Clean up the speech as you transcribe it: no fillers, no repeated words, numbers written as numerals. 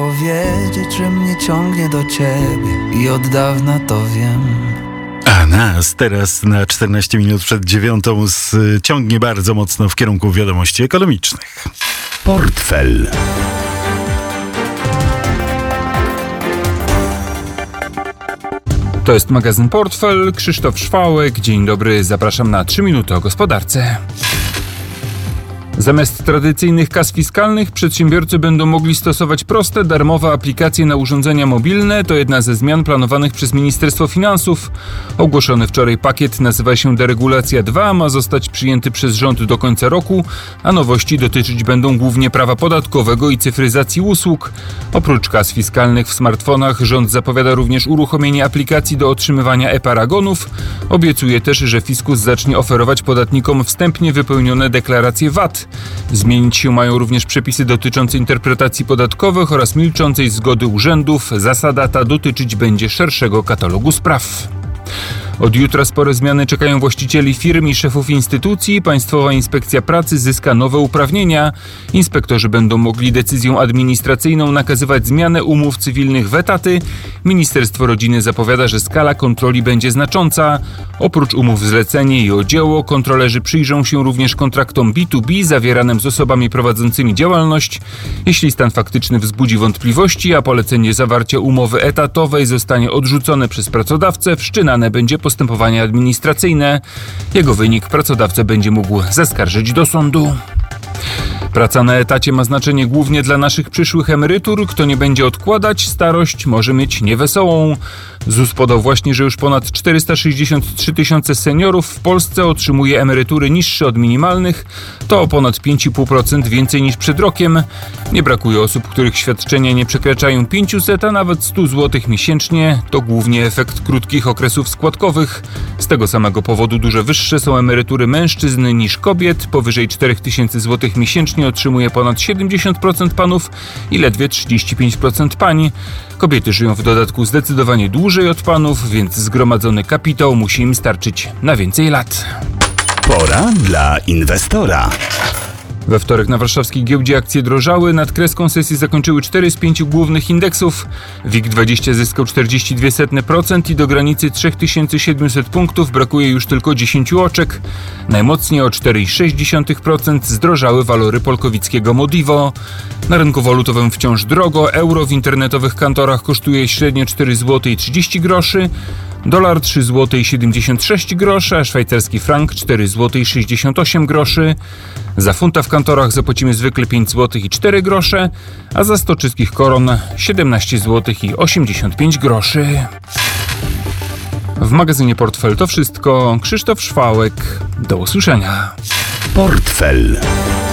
powiedzieć, że mnie ciągnie do ciebie i od dawna to wiem. A nas teraz na 14 minut przed 9 ciągnie bardzo mocno w kierunku wiadomości ekonomicznych. Portfel. To jest magazyn Portfel, Krzysztof Szwałek. Dzień dobry, zapraszam na 3 minuty o gospodarce. Zamiast tradycyjnych kas fiskalnych przedsiębiorcy będą mogli stosować proste, darmowe aplikacje na urządzenia mobilne. To jedna ze zmian planowanych przez Ministerstwo Finansów. Ogłoszony wczoraj pakiet nazywa się Deregulacja 2, ma zostać przyjęty przez rząd do końca roku, a nowości dotyczyć będą głównie prawa podatkowego i cyfryzacji usług. Oprócz kas fiskalnych w smartfonach rząd zapowiada również uruchomienie aplikacji do otrzymywania e-paragonów. Obiecuje też, że fiskus zacznie oferować podatnikom wstępnie wypełnione deklaracje VAT. Zmienić się mają również przepisy dotyczące interpretacji podatkowych oraz milczącej zgody urzędów. Zasada ta dotyczyć będzie szerszego katalogu spraw. Od jutra spore zmiany czekają właścicieli firm i szefów instytucji. Państwowa Inspekcja Pracy zyska nowe uprawnienia. Inspektorzy będą mogli decyzją administracyjną nakazywać zmianę umów cywilnych w etaty. Ministerstwo Rodziny zapowiada, że skala kontroli będzie znacząca. Oprócz umów zlecenie i o dzieło, kontrolerzy przyjrzą się również kontraktom B2B zawieranym z osobami prowadzącymi działalność. Jeśli stan faktyczny wzbudzi wątpliwości, a polecenie zawarcia umowy etatowej zostanie odrzucone przez pracodawcę, wszczynane będzie postępowanie administracyjne. Jego wynik pracodawca będzie mógł zaskarżyć do sądu. Praca na etacie ma znaczenie głównie dla naszych przyszłych emerytur. Kto nie będzie odkładać, starość może mieć niewesołą. ZUS podał właśnie, że już ponad 463 tysiące seniorów w Polsce otrzymuje emerytury niższe od minimalnych. To o ponad 5,5% więcej niż przed rokiem. Nie brakuje osób, których świadczenia nie przekraczają 500, a nawet 100 zł miesięcznie. To głównie efekt krótkich okresów składkowych. Z tego samego powodu dużo wyższe są emerytury mężczyzn niż kobiet. Powyżej 4000 zł miesięcznie otrzymuje ponad 70% panów i ledwie 35% pań. Kobiety żyją w dodatku zdecydowanie dłużej od panów, więc zgromadzony kapitał musi im starczyć na więcej lat. Pora dla inwestora. We wtorek na warszawskiej giełdzie akcje drożały. Nad kreską sesji zakończyły 4 z 5 głównych indeksów. WIG20 zyskał 0,42% i do granicy 3700 punktów brakuje już tylko 10 oczek. Najmocniej o 4,6% zdrożały walory polkowickiego Modivo. Na rynku walutowym wciąż drogo. Euro w internetowych kantorach kosztuje średnio 4,30 zł. Dolar 3,76 zł, a szwajcarski frank 4,68 zł. Za funta w kantorach zapłacimy zwykle 5,04 zł, a za 100 czeskich koron 17,85 zł. W magazynie Portfel to wszystko. Krzysztof Szwałek. Do usłyszenia. Portfel.